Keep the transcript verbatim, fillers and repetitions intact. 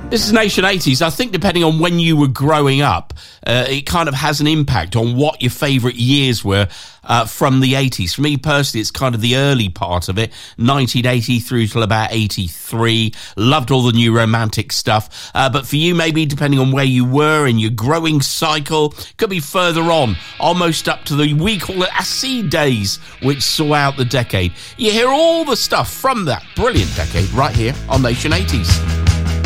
This is Nation eighties. I think depending on when you were growing up, uh, it kind of has an impact on what your favourite years were uh, from the eighties. For me personally, it's kind of the early part of it, nineteen eighty through till about eighty-three. Loved all the new romantic stuff. Uh, but for you, maybe depending on where you were in your growing cycle, could be further on, almost up to the, we call it acid days, which saw out the decade. You hear all the stuff from that brilliant decade right here on Nation eighties.